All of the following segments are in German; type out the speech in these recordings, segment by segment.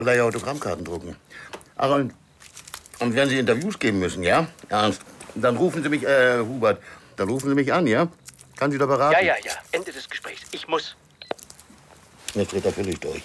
gleich Autogrammkarten drucken. Ach, und wenn Sie Interviews geben müssen, ja? Ernst? Dann rufen Sie mich, Hubert, dann rufen Sie mich an, ja? Kann Sie da beraten? Ja. Ende des Gesprächs. Ich muss. Jetzt dreht er völlig durch.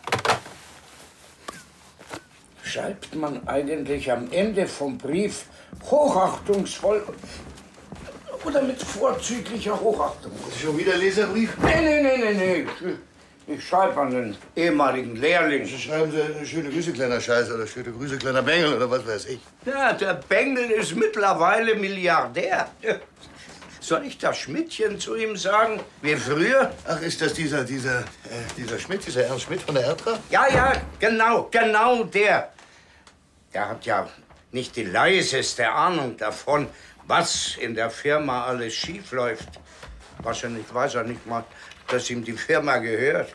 Schreibt man eigentlich am Ende vom Brief hochachtungsvoll oder mit vorzüglicher Hochachtung? Ist schon wieder Leserbrief? Nee. Ich schreibe an den ehemaligen Lehrling. Schreiben Sie schöne Grüße, kleiner Scheiß, oder schöne Grüße, kleiner Bengel, oder was weiß ich. Ja, der Bengel ist mittlerweile Milliardär. Soll ich das Schmidtchen zu ihm sagen, wie früher? Ach, ist das dieser Schmidt, dieser Ernst Schmidt von der Ertra? Ja, genau der. Der hat ja nicht die leiseste Ahnung davon, was in der Firma alles schief läuft. Wahrscheinlich weiß er nicht mal, dass ihm die Firma gehört.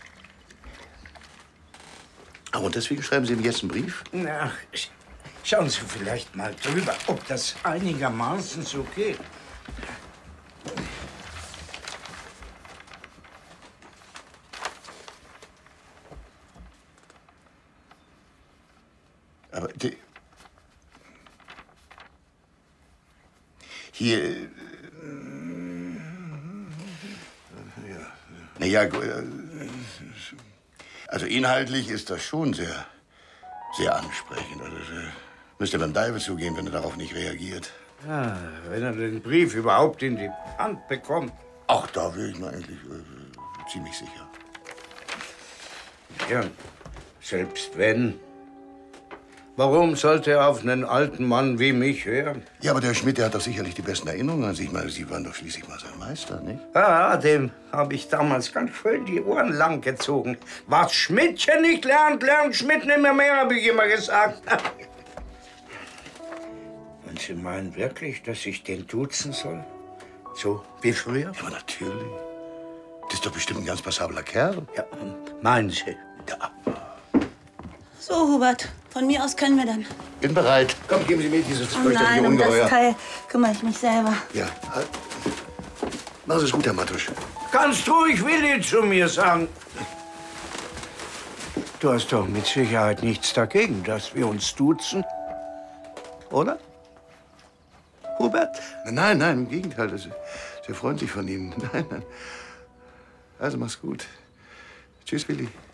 Ach, und deswegen schreiben Sie ihm jetzt einen Brief? Na, schauen Sie vielleicht mal drüber, ob das einigermaßen so geht. Aber hier. Ja. Naja, also inhaltlich ist das schon sehr ansprechend. Also, müsste beim Teufel zugehen, wenn er darauf nicht reagiert. Ja, wenn er den Brief überhaupt in die Hand bekommt. Ach, da wäre ich mir eigentlich ziemlich sicher. Ja, selbst wenn. Warum sollte er auf einen alten Mann wie mich hören? Ja, aber der Schmidt, der hat doch sicherlich die besten Erinnerungen an sich. Ich meine, Sie waren doch schließlich mal sein Meister, nicht? Ja, dem habe ich damals ganz schön die Ohren lang gezogen. Was Schmidtchen nicht lernt, lernt Schmidt nicht mehr, habe ich immer gesagt. Und Sie meinen wirklich, dass ich den duzen soll? So wie früher? Ja, aber natürlich. Das ist doch bestimmt ein ganz passabler Kerl. Ja, meinen Sie? Ja. So, Hubert, von mir aus können wir dann. Bin bereit. Komm, geben Sie mir dieses Oh fürchterliche nein, um Ungeheuer. das Teil kümmere ich mich selber. Ja. Machen Sie es gut, Herr Matusch. Kannst ruhig Willi zu mir sagen. Du hast doch mit Sicherheit nichts dagegen, dass wir uns duzen, oder? Hubert? Nein, im Gegenteil. Das ist sehr freundlich von Ihnen. Nein. Also, mach's gut. Tschüss, Willi.